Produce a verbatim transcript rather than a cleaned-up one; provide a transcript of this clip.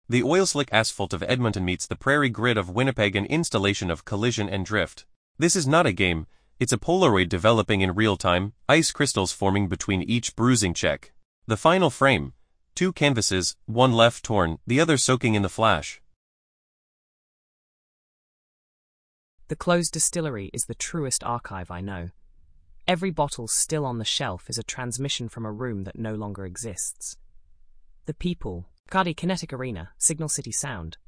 The oil-slick asphalt of Edmonton meets the prairie grid of Winnipeg, an installation of collision and drift. This is not a game, it's a Polaroid developing in real time, ice crystals forming between each bruising check. The final frame. Two canvases, one left torn, the other soaking in the flash. The closed distillery is the truest archive I know. Every bottle still on the shelf is a transmission from a room that no longer exists. The people, Cardi Kinetic Arena, Signal City Sound,